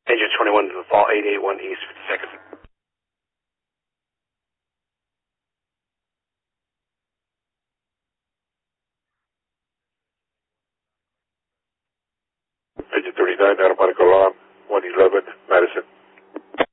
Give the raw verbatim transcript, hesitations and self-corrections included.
Agent twenty-one to the fall, eight eight one East, fifty-second. Agent thirty-nine, out of Monaco Law, one eleven, Madison.